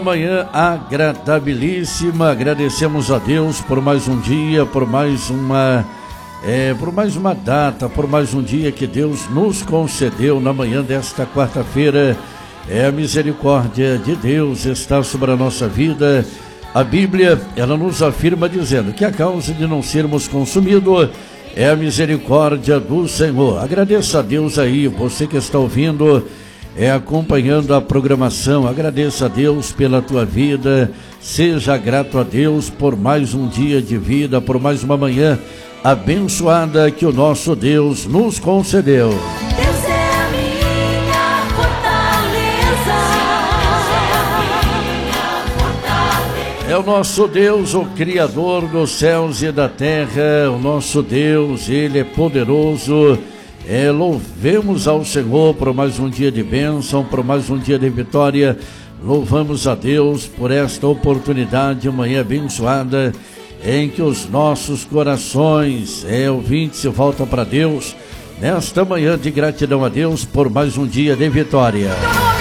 Manhã agradabilíssima, agradecemos a Deus por mais um dia, por mais uma data, por mais um dia que Deus nos concedeu na manhã desta quarta-feira. A misericórdia de Deus está sobre a nossa vida. A Bíblia, ela nos afirma dizendo que a causa de não sermos consumidos é a misericórdia do Senhor. Agradeça a Deus aí, você que está ouvindo, acompanhando a programação. Agradeça a Deus pela tua vida, seja grato a Deus por mais um dia de vida, por mais uma manhã abençoada que o nosso Deus nos concedeu. Deus é a minha fortaleza. É o nosso Deus, o Criador dos céus e da terra. O nosso Deus, Ele é poderoso. Louvemos ao Senhor por mais um dia de bênção, por mais um dia de vitória. Louvamos a Deus por esta oportunidade, manhã abençoada, em que os nossos corações, ouvintes, se voltam para Deus, nesta manhã de gratidão a Deus por mais um dia de vitória.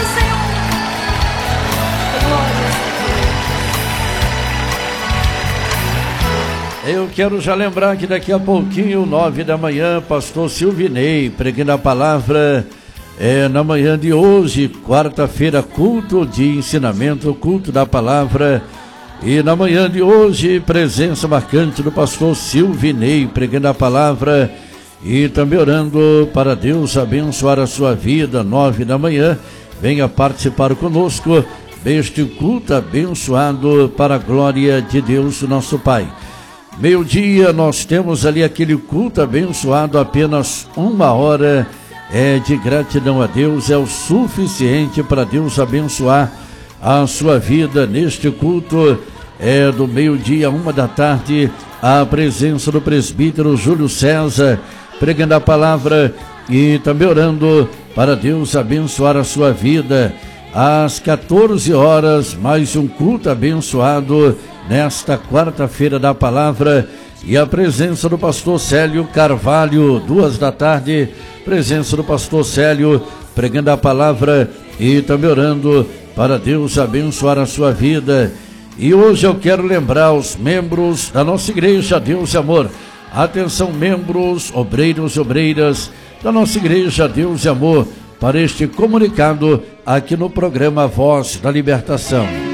Eu quero já lembrar que daqui a pouquinho, 9 da manhã, pastor Silvinei, pregando a palavra, na manhã de hoje, quarta-feira, culto de ensinamento, culto da palavra. E na manhã de hoje, presença marcante do pastor Silvinei, pregando a palavra e também orando para Deus abençoar a sua vida. 9 da manhã, venha participar conosco deste culto abençoado para a glória de Deus, nosso Pai. Meio-dia, nós temos ali aquele culto abençoado, apenas uma hora de gratidão a Deus, é o suficiente para Deus abençoar a sua vida. Neste culto do meio-dia, 1 da tarde, a presença do presbítero Júlio César, pregando a palavra e também orando para Deus abençoar a sua vida. Às 14 horas, mais um culto abençoado nesta quarta-feira da palavra e a presença do pastor Célio Carvalho. 2 da tarde, presença do pastor Célio, pregando a palavra e também orando para Deus abençoar a sua vida. E hoje eu quero lembrar os membros da nossa igreja Deus e Amor. Atenção, membros, obreiros e obreiras da nossa igreja Deus e Amor, para este comunicado aqui no programa Voz da Libertação.